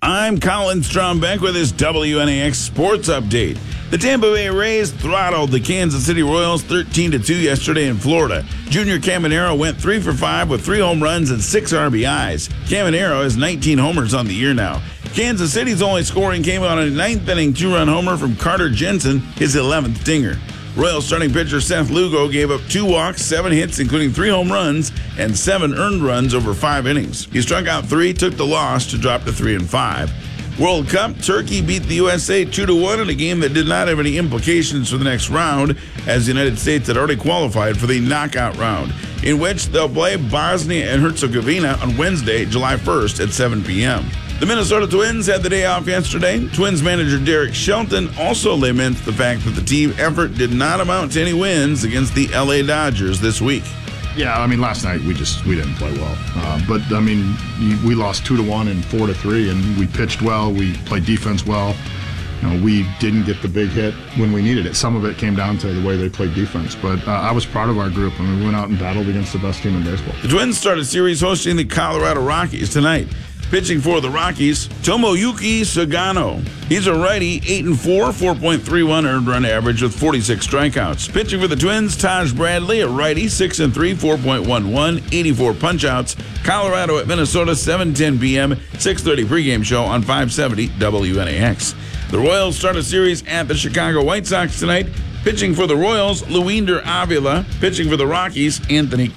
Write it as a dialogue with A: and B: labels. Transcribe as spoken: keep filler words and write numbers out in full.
A: I'm Colin Strombeck with this W N A X Sports Update. The Tampa Bay Rays throttled the Kansas City Royals thirteen to two yesterday in Florida. Junior Caminero went three for five with three home runs and six R B Is. Caminero has nineteen homers on the year now. Kansas City's only scoring came on a ninth inning two-run homer from Carter Jensen, his eleventh dinger. Royals starting pitcher Seth Lugo gave up two walks, seven hits, including three home runs, and seven earned runs over five innings. He struck out three, took the loss to drop to three and five. World Cup, Turkey beat the U S A two to one in a game that did not have any implications for the next round, as the United States had already qualified for the knockout round, in which they'll play Bosnia and Herzegovina on Wednesday, July first at seven p.m. The Minnesota Twins had the day off yesterday. Twins manager Derek Shelton also laments the fact that the team effort did not amount to any wins against the L A Dodgers this week.
B: Yeah, I mean, last night we just we didn't play well. Uh, but, I mean, we lost two to one and four to three, and we pitched well. We played defense well. You know, we didn't get the big hit when we needed it. Some of it came down to the way they played defense. But uh, I was proud of our group. I mean, we went out and battled against the best team in baseball.
A: The Twins start a series hosting the Colorado Rockies tonight. Pitching for the Rockies, Tomoyuki Sagano. He's a righty, eight and four, four point three one earned run average with forty-six strikeouts. Pitching for the Twins, Taj Bradley, a righty, six and three, four point one one, eighty-four punch-outs. Colorado at Minnesota, seven ten p.m., six thirty pregame show on five seventy W N A X. The Royals start a series at the Chicago White Sox tonight. Pitching for the Royals, Luinder Avila. Pitching for the Rockies, Anthony